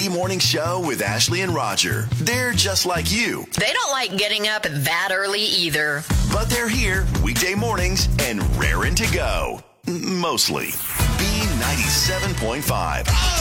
Morning Show with Ashley and Roger. They're just like you. They don't like getting up that early either. But they're here weekday mornings and raring to go. Mostly. B97.5.